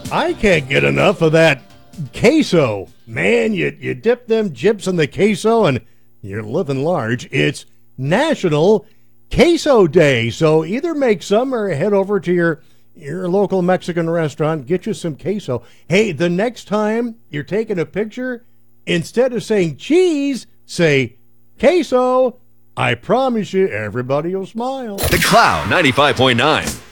I can't get enough of that queso. Man, you dip them chips in the queso and you're living large. It's National Queso Day. So either make some or head over to your local Mexican restaurant, get you some queso. Hey, the next time you're taking a picture, instead of saying cheese, say queso. I promise you, everybody will smile. The Cloud 95.9.